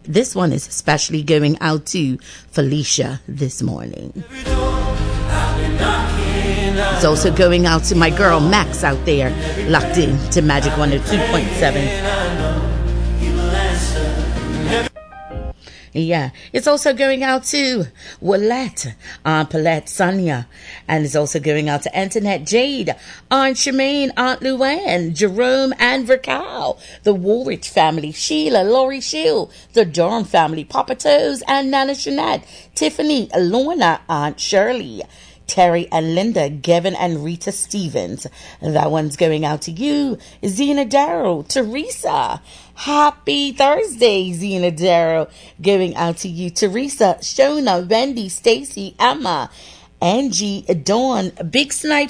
this one is especially going out to Felicia this morning. It's also going out to my girl Max out there, locked in to Magic 102.7. Yeah, it's also going out to Willette, Aunt Paulette, Sonia, and it's also going out to Antoinette, Jade, Aunt Shemaine, Aunt Luann, Jerome, and Vercal, the Woolrich family, Sheila, Laurie Shield, the Durham family, Papa Toes, and Nana Shanette, Tiffany, Lorna, Aunt Shirley, Terry and Linda, Gavin and Rita Stevens. That one's going out to you, Zena Darrow, Teresa. Happy Thursday, Zena Darrow. Going out to you, Teresa, Shona, Wendy, Stacy, Emma, Angie, Dawn, Big Snipe